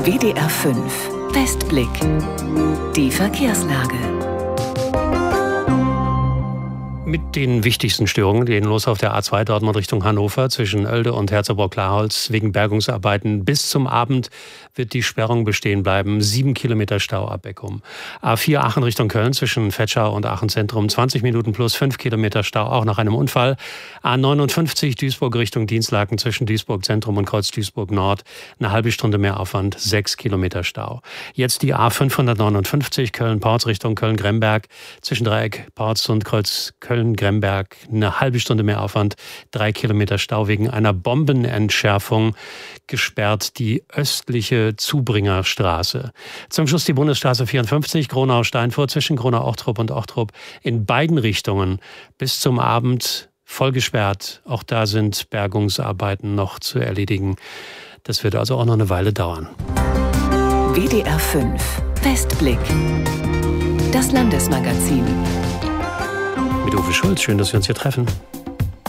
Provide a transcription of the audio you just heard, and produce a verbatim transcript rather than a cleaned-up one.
W D R fünf Westblick. Die Verkehrslage. Mit den wichtigsten Störungen gehen los auf der A zwei Dortmund Richtung Hannover zwischen Oelde und Herzogenburg-Klarholz. Wegen Bergungsarbeiten bis zum Abend wird die Sperrung bestehen bleiben. Sieben Kilometer Stau ab Beckum. A vier Aachen Richtung Köln zwischen Vetschau und Aachen Zentrum. zwanzig Minuten plus fünf Kilometer Stau, auch nach einem Unfall. A neunundfünfzig Duisburg Richtung Dienstlaken zwischen Duisburg Zentrum und Kreuz Duisburg Nord. Eine halbe Stunde mehr Aufwand, sechs Kilometer Stau. Jetzt die A fünfhundertneunundfünfzig Köln-Porz Richtung Köln-Gremberg zwischen Dreieck Porz und Kreuz Köln-Gremberg. Eine halbe Stunde mehr Aufwand, drei Kilometer Stau wegen einer Bombenentschärfung. Gesperrt die östliche Zubringerstraße. Zum Schluss die Bundesstraße vierundfünfzig, Gronau-Steinfurt zwischen Gronau-Ochtrup und Ochtrup in beiden Richtungen bis zum Abend voll gesperrt. Auch da sind Bergungsarbeiten noch zu erledigen. Das wird also auch noch eine Weile dauern. W D R fünf Westblick. Das Landesmagazin. Mit Uwe Schulz, schön, dass wir uns hier treffen.